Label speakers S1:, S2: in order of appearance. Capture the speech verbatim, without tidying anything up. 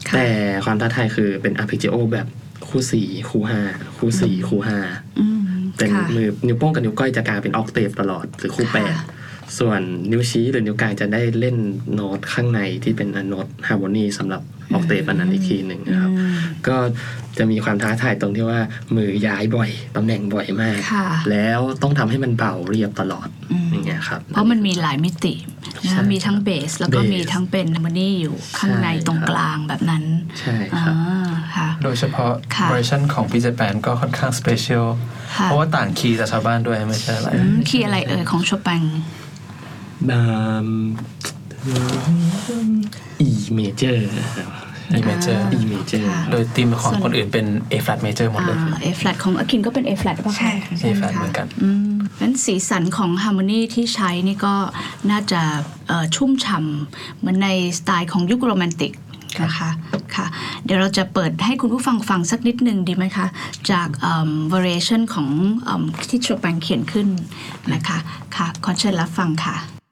S1: แต่ความท้าทายคือเป็น arpeggio แบบคู่สี่คู่ห้าคู่สี่คู่ห้าเป็นมือนิ้วโป้งกับนิ้วก้อยจะกลายเป็นออกเทฟตลอดหรือคู่แปดส่วนนิ้วชี้หรือนิ้วกลางจะได้เล่นโน้ตข้างในที่เป็นโน้ตฮาร์โมนีสำหรับออกเทฟอันนั้นอีกทีหนึ่งนะครับก็จะมีความท้าทายตรงที่ว่ามือย้ายบ่อยตำแหน่งบ่อยมากแล้วต้องทำให้มันเบาเรียบตลอดอย่างเงี้ยครับ
S2: เพราะมันมีหลายมิตินะมีทั้งเบสแล้วก็มีทั้งเป็นฮาร์โมนีอยู่ข้างในตรงกลางแบบนั้น
S1: ใช่ครับ
S3: โดยเฉพาะเวอร์ชันของพี่เจแปนก็ค่อนข้างสเปเชียลเพราะว่าต่างคีย์จากชาวบ้านด้วยไม่ใช่อะไร
S2: คีย์อะไรเอ่ยของโชแปง
S1: E major
S3: E major
S1: E major
S3: โดยธีมของคนอื่นเป็น A flat major หมดเลย
S2: A flat ของอาคินก็เป็น A flat ป่ะคะ
S3: A flat เหมือนกัน
S2: งั้นสีสันของฮาร์โมนีที่ใช้นี่ก็น่าจะชุ่มฉ่ำเหมือนในสไตล์ของยุคโรแมนติกนะคะค่ะเดี๋ยวเราจะเปิดให้คุณผู้ฟังฟังสักนิดนึงดีไหมคะจาก variation ของที่โชแปงเขียนขึ้นนะคะค่ะขอเชิญรับฟังค่ะ